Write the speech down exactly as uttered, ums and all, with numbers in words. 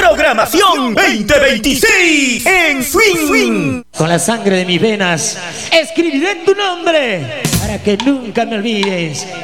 Programación veinte veintiséis en Swing. Swing. Con la sangre de mis venas escribiré tu nombre para que nunca me olvides.